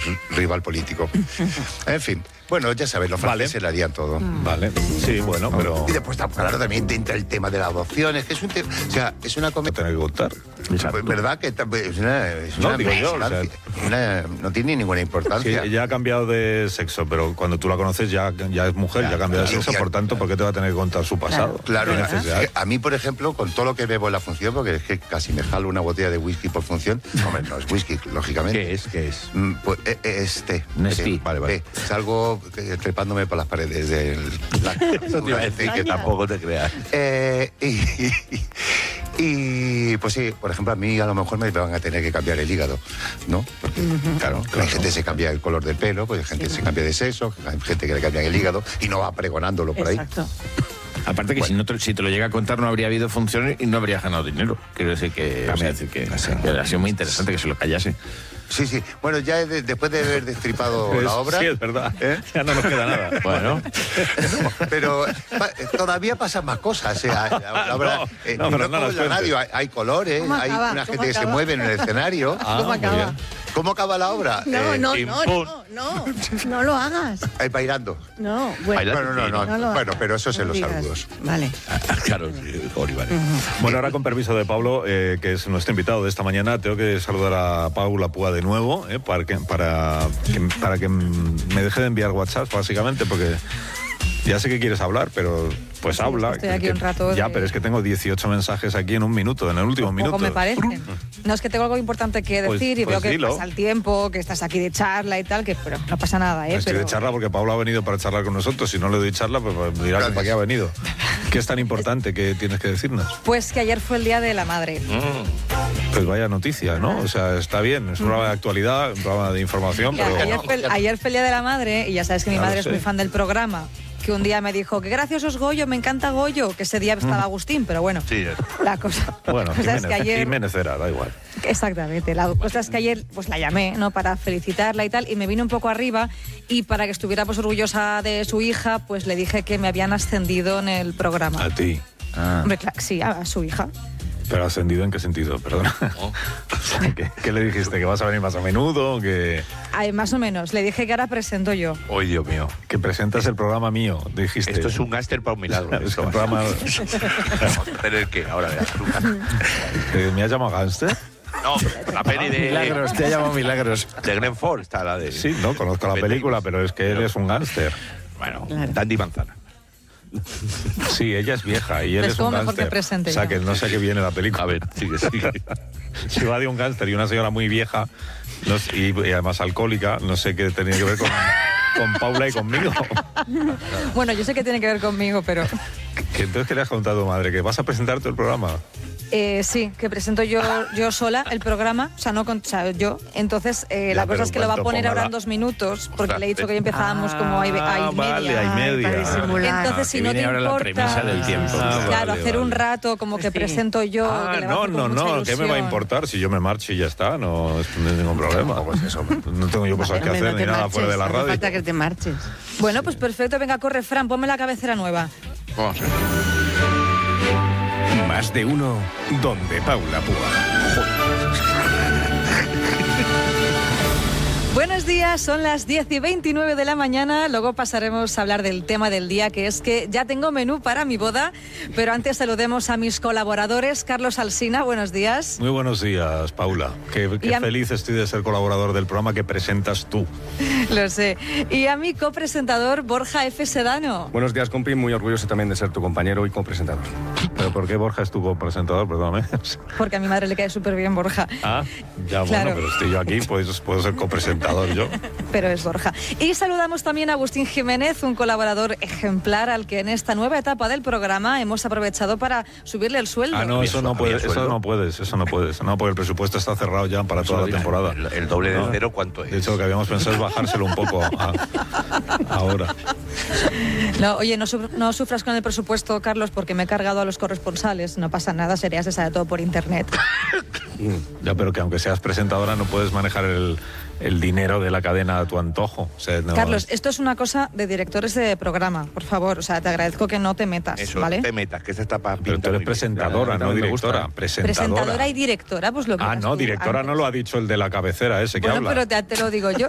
rival político. En fin, bueno, ya sabes, los franceses le harían todo. Vale, sí, bueno, pero... Y después, claro, también entra el tema de la adopción, es que es un tema... O sea, es una comedia... Tener que contar. ¿Verdad? Que es una digo yo, o sea, no tiene ninguna importancia. Sí, ya ha cambiado de sexo, pero cuando tú la conoces ya es mujer, ya ha cambiado de sexo, por tanto, ¿por qué te va a tener que contar su pasado? Claro, a mí, por ejemplo, con todo lo que bebo en la función, porque es que casi me jalo una botella de whisky por función, hombre, no es whisky, lógicamente. ¿Qué es? Pues es té. Vale. Salgo trepándome por las paredes del... Eso te iba a decir, que tampoco te creas. Y pues sí, por ejemplo, a mí a lo mejor me van a tener que cambiar el hígado, ¿no? Porque, claro, hay gente que se cambia el color del pelo, pues hay gente que se cambia de sexo, hay gente que le cambia el hígado y no va pregonándolo por ahí. Exacto. Aparte que si te lo llega a contar no habría habido funciones y no habría ganado dinero. Quiero decir que ha sido muy interesante que se lo callase. Sí. Bueno, ya después de haber destripado la obra... Sí, es verdad. Ya no nos queda nada. Bueno. Pero todavía pasan más cosas. La obra, no como en la radio, hay colores, hay una gente que se mueve en el escenario. ¿Cómo acaba? ¿Cómo acaba la obra? No lo hagas. Bailando. No, bueno. Bueno, pero eso es en los saludos. Vale. Claro, vale. Bueno, ahora con permiso de Pablo, que es nuestro invitado de esta mañana, tengo que saludar a Paula Púa de nuevo, para que me deje de enviar WhatsApp, básicamente, porque ya sé que quieres hablar, pero pues sí, habla. Estoy aquí un rato. Ya, pero es que tengo 18 mensajes aquí en un minuto, en el último minuto. Me parece. No, es que tengo algo importante que decir y veo que pasa el tiempo, que estás aquí de charla y tal, pero no pasa nada, Estoy de charla porque Pablo ha venido para charlar con nosotros. Si no le doy charla, pues dirá que para qué ha venido. ¿Qué es tan importante que tienes que decirnos? Pues que ayer fue el Día de la Madre. Pues vaya noticia, ¿no? O sea, está bien, es un programa de actualidad, un programa de información, pero... Ayer fue el Día de la Madre y ya sabes que mi madre es muy fan del programa. Que un día me dijo, qué gracioso es Goyo, me encanta Goyo, que ese día estaba Agustín, pero bueno, sí, la cosa... Bueno, es que ayer... Jiménez era, da igual. Exactamente, la cosa es que ayer pues la llamé, ¿no?, para felicitarla y tal, y me vine un poco arriba, y para que estuviera pues orgullosa de su hija, pues le dije que me habían ascendido en el programa. ¿A ti? Hombre, sí, a su hija. ¿Pero ascendido en qué sentido? Perdona. ¿Qué le dijiste? ¿Que vas a venir más a menudo? Que... Ay, más o menos. Le dije que ahora presento yo. ¡Ay, Dios mío! Que presentas el programa mío, dijiste. Esto es un gángster para un milagro. Es un programa... ¿Pero qué? Ahora veas. ¿Me has llamado gángster? No, la peli de... Milagros, te ha llamado Milagros. De Grenfell está la de... Sí, no, conozco la película, pero es que él es un gángster. Bueno, Dandy Manzana. Sí, ella es vieja y él es un gángster. O sea, que no sé qué viene la película. A ver, sigue. Si va de un gángster y una señora muy vieja y además alcohólica, no sé qué tenía que ver con Paula y conmigo. Bueno, yo sé que tiene que ver conmigo, pero... Entonces, ¿qué le has contado a tu madre? ¿Que vas a presentarte el programa? Sí, que presento yo sola el programa, yo. Entonces, la cosa es que lo va a poner ahora en 2 minutos, porque le he dicho que hoy empezábamos como hay media. Vale, hay media. Entonces, si no te importa... la premisa del tiempo. Claro, hacer un rato como que presento yo. No, ¿qué me va a importar? Si yo me marcho y ya está, no es ningún problema. Pues eso, no tengo yo cosas que hacer ni nada fuera de la radio. No falta que te marches. Bueno, pues perfecto, venga, corre, Fran, ponme la cabecera nueva. Vamos a ver. Más de uno, donde Paula Púa. Buenos días, son las 10:29 de la mañana, luego pasaremos a hablar del tema del día, que es que ya tengo menú para mi boda, pero antes saludemos a mis colaboradores. Carlos Alsina, buenos días. Muy buenos días, Paula. Qué feliz estoy de ser colaborador del programa que presentas tú. Lo sé. Y a mi copresentador, Borja F. Sedano. Buenos días, compi, muy orgulloso también de ser tu compañero y copresentador. ¿Pero por qué Borja es tu copresentador? Perdóname. Porque a mi madre le cae súper bien Borja. Ah, ya claro. Bueno, pero estoy yo aquí, pues puedo ser copresentador yo. Pero es Borja. Y saludamos también a Agustín Jiménez, un colaborador ejemplar al que en esta nueva etapa del programa hemos aprovechado para subirle el sueldo. Ah, no, eso no puedes. No, porque el presupuesto está cerrado ya para toda la temporada. El doble de cero, ¿cuánto es? De hecho, lo que habíamos pensado es bajárselo un poco ahora. No, oye, no sufras con el presupuesto, Carlos, porque me he cargado a los corresponsales. No pasa nada, sería se sabe todo por internet. Ya, pero que aunque seas presentadora no puedes manejar el dinero de la cadena a tu antojo. O sea, no... Carlos, esto es una cosa de directores de programa, por favor. O sea, te agradezco que no te metas, eso, ¿vale? No te metas, que se está para Pero tú eres presentadora, no directora. Presentadora y directora, pues lo que no, directora no lo ha dicho el de la cabecera ese que habla. Pero te lo digo yo.